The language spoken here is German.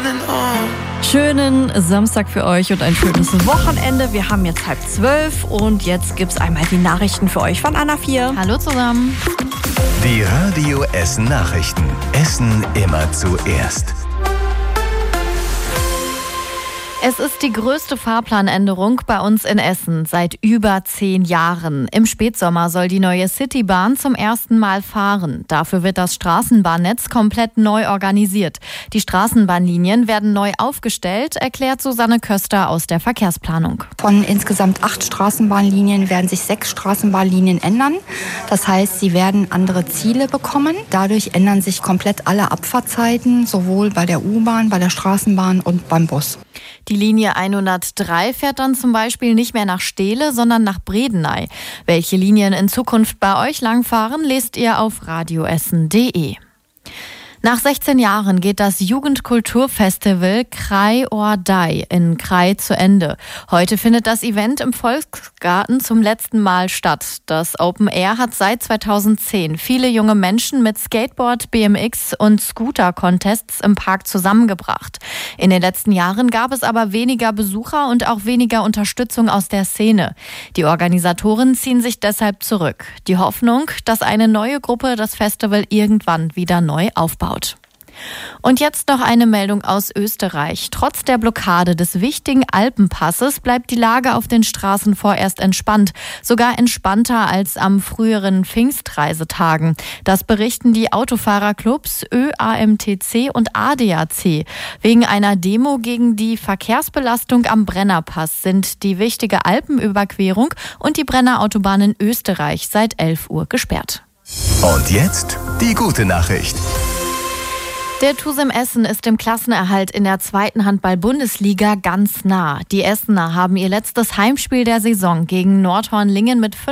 Schönen Samstag für euch und ein schönes Wochenende. Wir haben jetzt 11:30 und jetzt gibt's einmal die Nachrichten für euch von Anna 4. Hallo zusammen. Die Radio Essen Nachrichten. Essen immer zuerst. Es ist die größte Fahrplanänderung bei uns in Essen seit über 10 Jahren. Im Spätsommer soll die neue Citybahn zum ersten Mal fahren. Dafür wird das Straßenbahnnetz komplett neu organisiert. Die Straßenbahnlinien werden neu aufgestellt, erklärt Susanne Köster aus der Verkehrsplanung. Von insgesamt 8 Straßenbahnlinien werden sich 6 Straßenbahnlinien ändern. Das heißt, sie werden andere Ziele bekommen. Dadurch ändern sich komplett alle Abfahrtzeiten, sowohl bei der U-Bahn, bei der Straßenbahn und beim Bus. Die Linie 103 fährt dann zum Beispiel nicht mehr nach Steele, sondern nach Bredeney. Welche Linien in Zukunft bei euch langfahren, lest ihr auf radioessen.de. Nach 16 Jahren geht das Jugendkulturfestival Krai or Die in Krai zu Ende. Heute findet das Event im Volksgarten zum letzten Mal statt. Das Open Air hat seit 2010 viele junge Menschen mit Skateboard, BMX und Scooter-Contests im Park zusammengebracht. In den letzten Jahren gab es aber weniger Besucher und auch weniger Unterstützung aus der Szene. Die Organisatoren ziehen sich deshalb zurück. Die Hoffnung, dass eine neue Gruppe das Festival irgendwann wieder neu aufbaut. Und jetzt noch eine Meldung aus Österreich. Trotz der Blockade des wichtigen Alpenpasses bleibt die Lage auf den Straßen vorerst entspannt. Sogar entspannter als am früheren Pfingstreisetagen. Das berichten die Autofahrerclubs ÖAMTC und ADAC. Wegen einer Demo gegen die Verkehrsbelastung am Brennerpass sind die wichtige Alpenüberquerung und die Brennerautobahn in Österreich seit 11 Uhr gesperrt. Und jetzt die gute Nachricht. Der TuSem Essen ist im Klassenerhalt in der 2. Handball-Bundesliga ganz nah. Die Essener haben ihr letztes Heimspiel der Saison gegen Nordhorn-Lingen mit